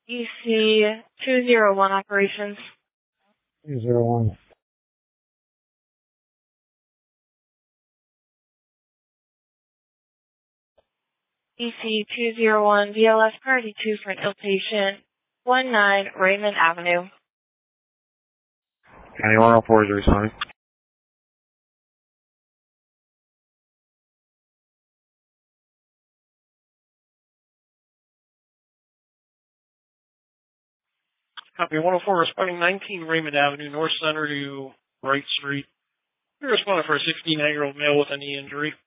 EC 201 operations. 201. EC 201 VLS Priority 2 for an ill patient, 19 Raymond Avenue. County 104 is responding. Copy 104 responding 19 Raymond Avenue, North Center to Wright Street. We're responding for a 69-year-old male with a knee injury.